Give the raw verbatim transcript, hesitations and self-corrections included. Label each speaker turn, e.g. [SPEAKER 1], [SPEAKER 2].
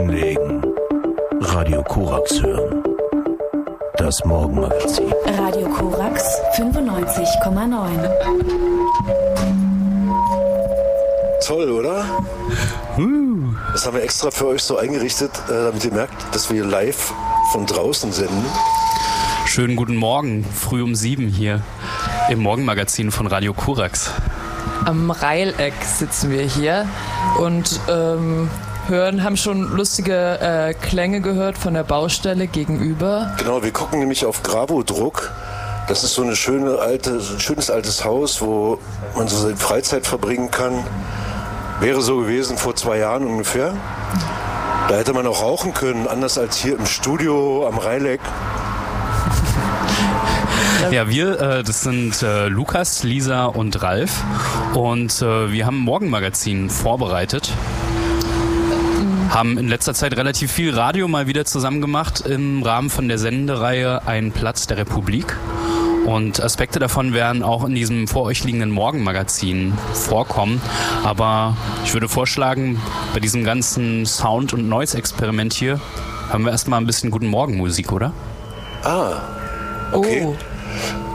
[SPEAKER 1] Legen. Radio Korax hören. Das Morgenmagazin.
[SPEAKER 2] Radio Korax fünfundneunzig Komma neun.
[SPEAKER 3] Toll, oder?
[SPEAKER 4] Uh.
[SPEAKER 3] Das haben wir extra für euch so eingerichtet, damit ihr merkt, dass wir live von draußen senden.
[SPEAKER 4] Schönen guten Morgen, früh um sieben hier im Morgenmagazin von Radio Korax.
[SPEAKER 5] Am Reileck sitzen wir hier und ähm, hören, haben schon lustige äh, Klänge gehört von der Baustelle gegenüber.
[SPEAKER 3] Genau, wir gucken nämlich auf Grabodruck. Das ist so eine schöne alte, so ein schönes altes Haus, wo man so seine Freizeit verbringen kann. Wäre so gewesen vor zwei Jahren ungefähr. Da hätte man auch rauchen können, anders als hier im Studio am Reileck.
[SPEAKER 4] Ja, wir, äh, das sind äh, Lukas, Lisa und Ralf und äh, wir haben ein Morgenmagazin vorbereitet. Haben in letzter Zeit relativ viel Radio mal wieder zusammen gemacht im Rahmen von der Sendereihe Ein Platz der Republik. Und Aspekte davon werden auch in diesem vor euch liegenden Morgenmagazin vorkommen. Aber ich würde vorschlagen, bei diesem ganzen Sound- und Noise-Experiment hier haben wir erstmal ein bisschen Guten Morgen Musik, oder?
[SPEAKER 3] Ah, okay.
[SPEAKER 5] Oh.